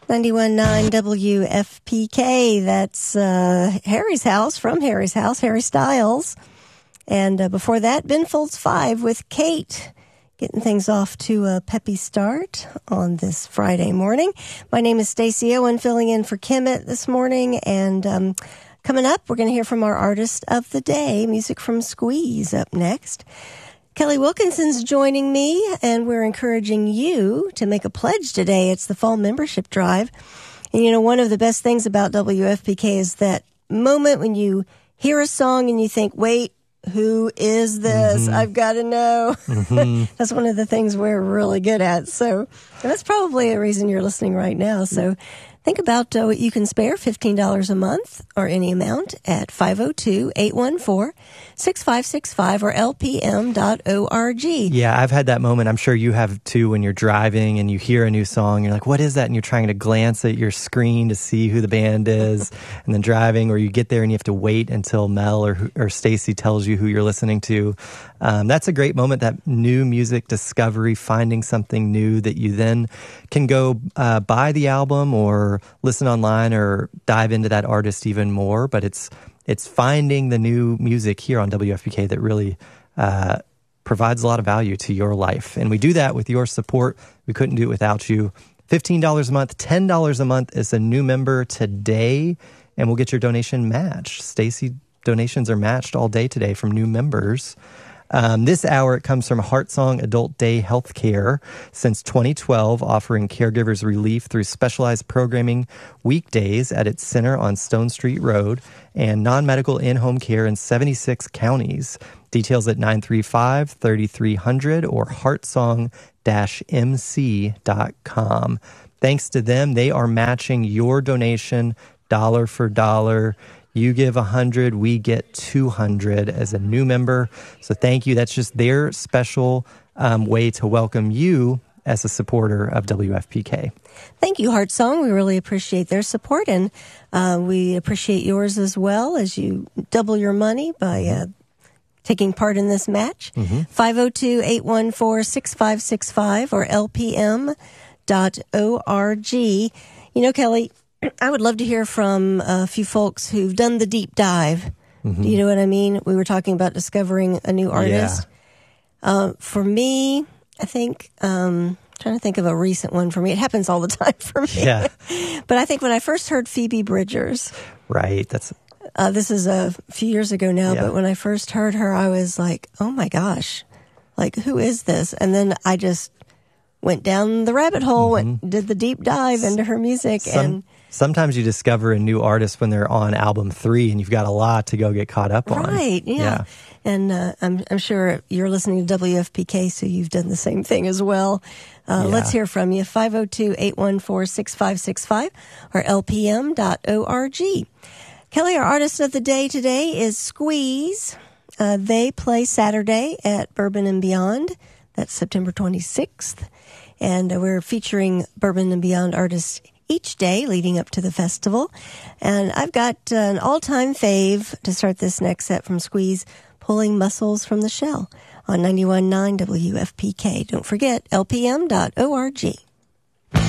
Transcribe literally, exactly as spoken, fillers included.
ninety-one point nine W F P K. That's uh, Harry's House, from Harry's House, Harry Styles. And uh, before that, Ben Folds five with Kate, getting things off to a peppy start on this Friday morning. My name is Stacey Owen, filling in for Kimmett this morning. And um, coming up, we're going to hear from our artist of the day, music from Squeeze up next. Kelly Wilkinson's joining me, and we're encouraging you to make a pledge today. It's the fall membership drive. And, you know, one of the best things about W F P K is that moment when you hear a song and you think, wait, who is this? Mm-hmm. I've got to know. Mm-hmm. That's one of the things we're really good at. So that's probably a reason you're listening right now. So think about uh, what you can spare, fifteen dollars a month or any amount at five oh two, eight one four, six five six five or L P M dot org. Yeah, I've had that moment. I'm sure you have too, when you're driving and you hear a new song. You're like, what is that? And you're trying to glance at your screen to see who the band is. And then driving, or you get there and you have to wait until Mel or, or Stacy tells you who you're listening to. Um, that's a great moment, that new music discovery, finding something new that you then can go uh, buy the album or listen online or dive into that artist even more. But it's it's finding the new music here on W F P K that really uh, provides a lot of value to your life. And we do that with your support. We couldn't do it without you. fifteen dollars a month, ten dollars a month is a new member today, and we'll get your donation matched. Stacy, donations are matched all day today from new members. Um, this hour, it comes from Heartsong Adult Day Healthcare, since twenty twelve, offering caregivers relief through specialized programming weekdays at its center on Stone Street Road and non-medical in-home care in seventy-six counties. Details at nine three five, three three zero zero or heartsong dash m c dot com. Thanks to them, they are matching your donation dollar for dollar. You give one hundred, we get two hundred as a new member. So thank you. That's just their special um, way to welcome you as a supporter of W F P K. Thank you, Heartsong. We really appreciate their support, and uh, we appreciate yours as well as you double your money by uh, taking part in this match. Mm-hmm. five oh two, eight one four, six five six five or L P M dot org. You know, Kelly, I would love to hear from a few folks who've done the deep dive. Mm-hmm. Do you know what I mean? We were talking about discovering a new artist. Yeah. Uh, for me, I think, um, trying to think of a recent one for me. It happens all the time for me. Yeah. But I think when I first heard Phoebe Bridgers. Right. That's. Uh, this is a few years ago now, yeah. But when I first heard her, I was like, oh my gosh, like, who is this? And then I just went down the rabbit hole, mm-hmm. went, did the deep dive into her music. Some- and Sometimes you discover a new artist when they're on album three, and you've got a lot to go get caught up on. Right, yeah. yeah. And uh, I'm, I'm sure you're listening to W F P K, so you've done the same thing as well. Uh, yeah. Let's hear from you. five oh two, eight one four, six five six five or L P M dot org. Kelly, our artist of the day today is Squeeze. Uh, they play Saturday at Bourbon and Beyond. That's September twenty-sixth. And uh, we're featuring Bourbon and Beyond artists each day leading up to the festival. And I've got uh, an all-time fave to start this next set from Squeeze, Pulling Muscles from the Shell on ninety-one point nine W F P K. Don't forget, L P M dot org.